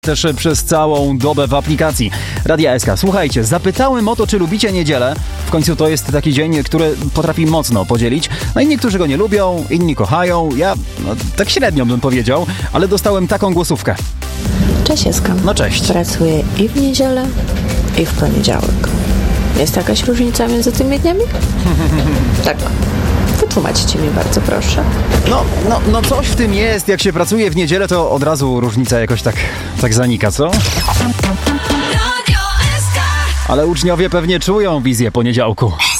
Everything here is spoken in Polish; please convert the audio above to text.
Też przez całą dobę w aplikacji Radia SK. Słuchajcie, zapytałem o to, czy lubicie niedzielę. W końcu to jest taki dzień, który potrafi mocno podzielić. No i niektórzy go nie lubią, inni kochają. Ja tak średnio bym powiedział, ale dostałem taką głosówkę. Cześć Eska. No cześć. Pracuję i w niedzielę, i w poniedziałek. Jest jakaś różnica między tymi dniami? Tak. Wytłumaczcie mi bardzo, proszę. No coś w tym jest. Jak się pracuje w niedzielę, to od razu różnica jakoś tak zanika, co? Ale uczniowie pewnie czują wizję poniedziałku.